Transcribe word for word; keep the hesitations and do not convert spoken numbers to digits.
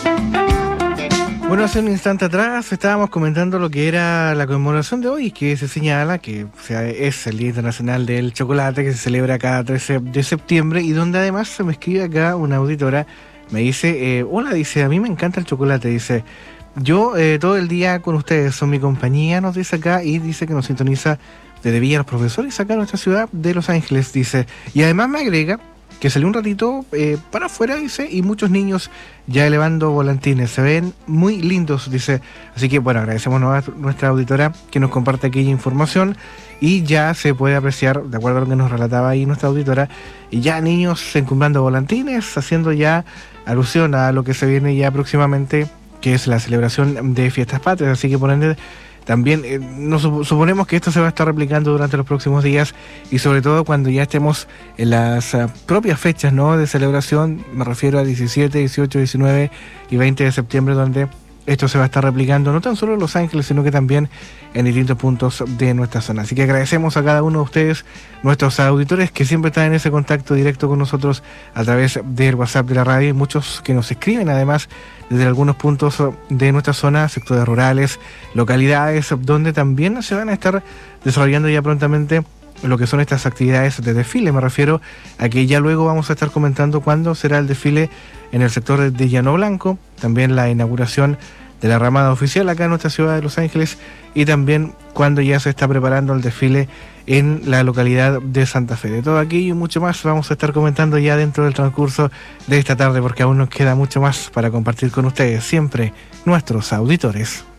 Bueno, hace un instante atrás estábamos comentando lo que era la conmemoración de hoy, que se señala que o sea, es el Día Internacional del Chocolate, que se celebra cada trece de septiembre, y donde además se me escribe acá una auditora, me dice, eh, hola, dice, a mí me encanta el chocolate, dice, yo eh, todo el día con ustedes, son mi compañía, nos dice acá, y dice que nos sintoniza desde Villa Los Profesores, acá en nuestra ciudad de Los Ángeles, dice, y además me agrega que salió un ratito eh, para afuera, dice, y muchos niños ya elevando volantines, se ven muy lindos, dice. Así que, bueno, agradecemos a nuestra auditora que nos comparte aquella información, y ya se puede apreciar, de acuerdo a lo que nos relataba ahí nuestra auditora, y ya niños encumbrando volantines, haciendo ya alusión a lo que se viene ya próximamente, que es la celebración de Fiestas Patrias. Así que, por ende, también eh, nos suponemos que esto se va a estar replicando durante los próximos días, y sobre todo cuando ya estemos en las uh, propias fechas, ¿no?, de celebración. Me refiero a diecisiete, dieciocho, diecinueve y veinte de septiembre, donde esto se va a estar replicando no tan solo en Los Ángeles, sino que también en distintos puntos de nuestra zona. Así que agradecemos a cada uno de ustedes, nuestros auditores, que siempre están en ese contacto directo con nosotros a través del WhatsApp de la radio, y muchos que nos escriben además desde algunos puntos de nuestra zona, sectores rurales, localidades, donde también se van a estar desarrollando ya prontamente lo que son estas actividades de desfile. Me refiero a que ya luego vamos a estar comentando cuándo será el desfile en el sector de Llano Blanco, también la inauguración de la ramada oficial acá en nuestra ciudad de Los Ángeles, y también cuando ya se está preparando el desfile en la localidad de Santa Fe. De todo aquello y mucho más vamos a estar comentando ya dentro del transcurso de esta tarde, porque aún nos queda mucho más para compartir con ustedes, siempre nuestros auditores.